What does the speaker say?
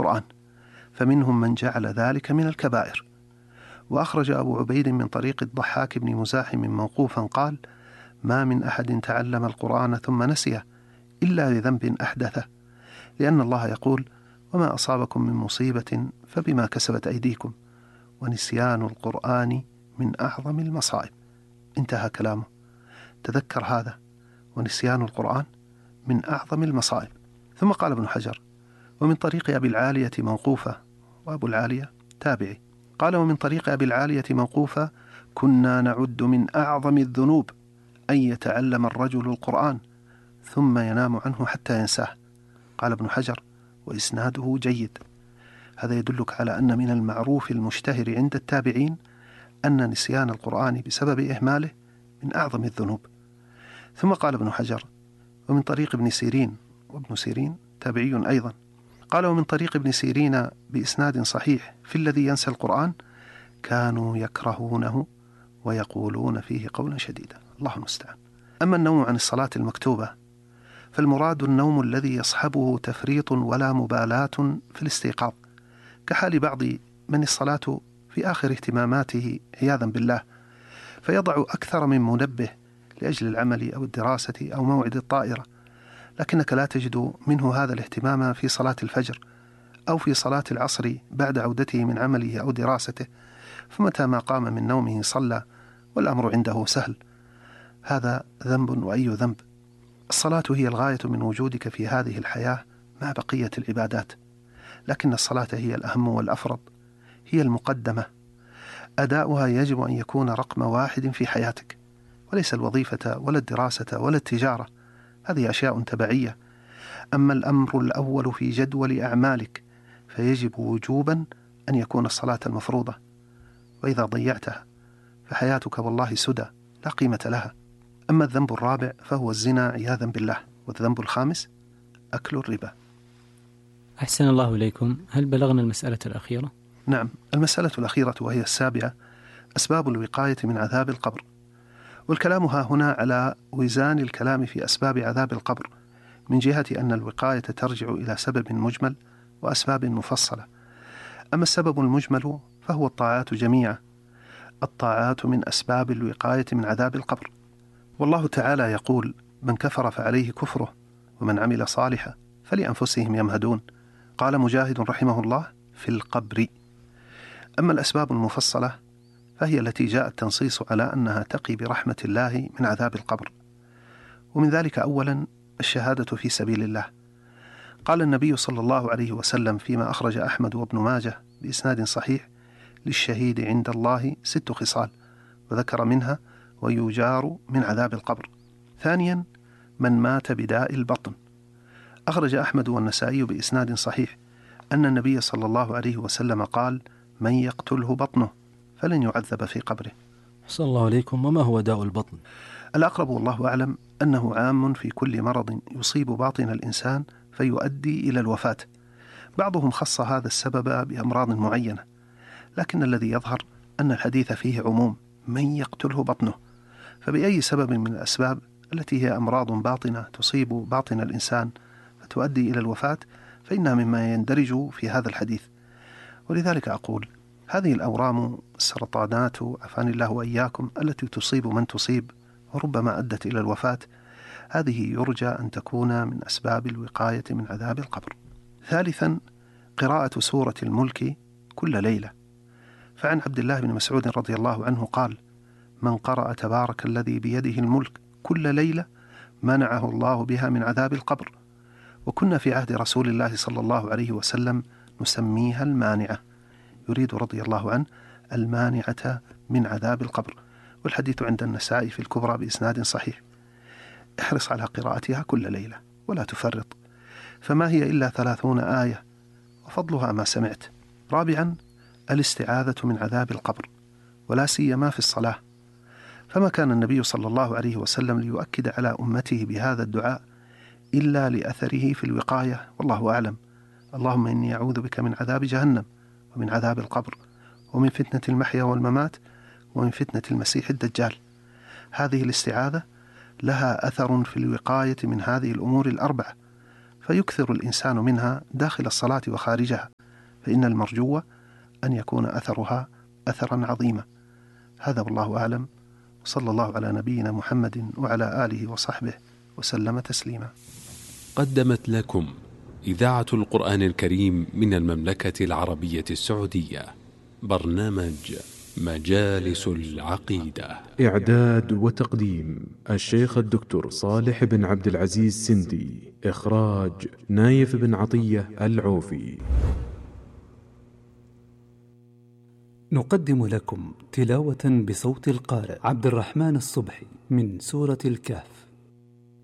القرآن، فمنهم من جعل ذلك من الكبائر. وأخرج أبو عبيد من طريق الضحاك بن مزاحم موقوفا قال: ما من أحد تعلم القرآن ثم نسيه إلا لذنب أحدثه، لأن الله يقول: وما أصابكم من مصيبة فبما كسبت أيديكم، ونسيان القرآن من أعظم المصائب. انتهى كلامه. تذكر هذا، ونسيان القرآن من أعظم المصائب. ثم قال ابن حجر: ومن طريق أبي العالية موقوفة، وأبو العالية تابعي، قال: ومن طريق أبي العالية موقوفة: كنا نعد من أعظم الذنوب أن يتعلم الرجل القرآن ثم ينام عنه حتى ينساه. قال ابن حجر: وإسناده جيد. هذا يدلك على أن من المعروف المشتهر عند التابعين أن نسيان القرآن بسبب إهماله من أعظم الذنوب. ثم قال ابن حجر: ومن طريق ابن سيرين، وابن سيرين تابعي أيضا، قال: ومن طريق ابن سيرين بإسناد صحيح في الذي ينسى القرآن: كانوا يكرهونه ويقولون فيه قولا شديدا. الله المستعان. أما النوم عن الصلاة المكتوبة فالمراد النوم الذي يصحبه تفريط ولا مبالاة في الاستيقاظ، كحال بعض من الصلاة في آخر اهتماماته عياذا بالله، فيضع أكثر من منبه لأجل العمل أو الدراسة أو موعد الطائرة، لكنك لا تجد منه هذا الاهتمام في صلاة الفجر أو في صلاة العصر بعد عودته من عمله أو دراسته، فمتى ما قام من نومه صلى والأمر عنده سهل. هذا ذنب، وأي ذنب. الصلاة هي الغاية من وجودك في هذه الحياة مع بقية العبادات، لكن الصلاة هي الأهم والأفرض، هي المقدمة. أداؤها يجب أن يكون رقم واحد في حياتك، وليس الوظيفة ولا الدراسة ولا التجارة، هذه أشياء تبعية. أما الأمر الأول في جدول أعمالك فيجب وجوبا أن يكون الصلاة المفروضة، وإذا ضيعتها فحياتك والله سدى لا قيمة لها. أما الذنب الرابع فهو الزنا عياذا بالله، والذنب الخامس أكل الربا. أحسن الله إليكم. هل بلغنا المسألة الأخيرة؟ نعم، المسألة الأخيرة وهي السابعة: أسباب الوقاية من عذاب القبر. والكلام ها هنا على وزان الكلام في أسباب عذاب القبر، من جهة أن الوقاية ترجع إلى سبب مجمل وأسباب مفصلة. أما السبب المجمل فهو الطاعات جميعا. الطاعات من أسباب الوقاية من عذاب القبر، والله تعالى يقول: من كفر فعليه كفره ومن عمل صالحا فلأنفسهم يمهدون. قال مجاهد رحمه الله: في القبر. أما الأسباب المفصلة فهي التي جاء التنصيص على أنها تقي برحمة الله من عذاب القبر، ومن ذلك أولا الشهادة في سبيل الله. قال النبي صلى الله عليه وسلم فيما أخرج أحمد وابن ماجه بإسناد صحيح: للشهيد عند الله 6 خصال، وذكر منها: ويجار من عذاب القبر. ثانيا من مات بداء البطن. أخرج أحمد والنسائي بإسناد صحيح أن النبي صلى الله عليه وسلم قال: من يقتله بطنه فلن يعذب في قبره. أحسن الله عليكم. وما هو داء البطن؟ الأقرب والله أعلم أنه عام في كل مرض يصيب باطن الإنسان فيؤدي إلى الوفاة. بعضهم خص هذا السبب بأمراض معينة، لكن الذي يظهر أن الحديث فيه عموم: من يقتله بطنه. فبأي سبب من الأسباب التي هي أمراض باطنة تصيب باطن الإنسان فتؤدي إلى الوفاة فإنها مما يندرج في هذا الحديث. ولذلك أقول: هذه الأورام، السرطانات عافاني الله وإياكم، التي تصيب من تصيب وربما أدت إلى الوفاة، هذه يرجى أن تكون من أسباب الوقاية من عذاب القبر. ثالثا قراءة سورة الملك كل ليلة. فعن عبد الله بن مسعود رضي الله عنه قال: من قرأ تبارك الذي بيده الملك كل ليلة منعه الله بها من عذاب القبر. وكنا في عهد رسول الله صلى الله عليه وسلم نسميها المانعة، يريد رضي الله عنه المانعة من عذاب القبر. والحديث عند النسائي في الكبرى بإسناد صحيح. احرص على قراءتها كل ليلة ولا تفرط، فما هي إلا 30 آية وفضلها ما سمعت. رابعا الاستعاذة من عذاب القبر، ولا سيما في الصلاة، فما كان النبي صلى الله عليه وسلم ليؤكد على أمته بهذا الدعاء إلا لأثره في الوقاية، والله أعلم. اللهم إني أعوذ بك من عذاب جهنم ومن عذاب القبر ومن فتنة المحيا والممات ومن فتنة المسيح الدجال. هذه الاستعاذة لها أثر في الوقاية من هذه الأمور الأربعة، فيكثر الإنسان منها داخل الصلاة وخارجها، فإن المرجو أن يكون أثرها أثرا عظيما. هذا والله أعلم، وصلى الله على نبينا محمد وعلى آله وصحبه وسلم تسليما. قدمت لكم إذاعة القرآن الكريم من المملكة العربية السعودية برنامج مجالس العقيدة. إعداد وتقديم الشيخ الدكتور صالح بن عبد العزيز سندي. إخراج نايف بن عطية العوفي. نقدم لكم تلاوة بصوت القارئ عبد الرحمن الصبحي من سورة الكهف.